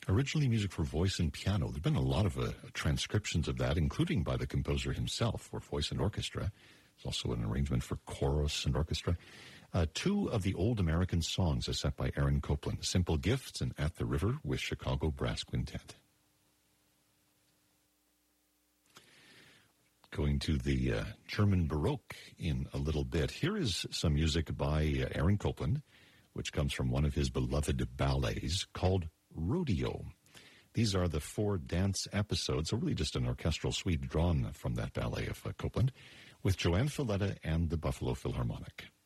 Originally music for voice and piano. There have been a lot of transcriptions of that, including by the composer himself for voice and orchestra. There's also an arrangement for chorus and orchestra. Two of the old American songs are set by Aaron Copland, Simple Gifts and At the River with Chicago Brass Quintet. Going to the German Baroque in a little bit. Here is some music by Aaron Copland, which comes from one of his beloved ballets called Rodeo. These are the 4 dance episodes, so really just an orchestral suite drawn from that ballet of Copland, with Joanne Filletta and the Buffalo Philharmonic.